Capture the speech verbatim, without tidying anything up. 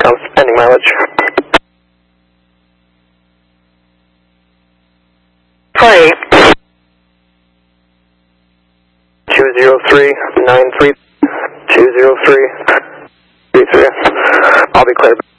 Ending mileage. Sorry. two zero three nine three two zero three three three. I'll be clear.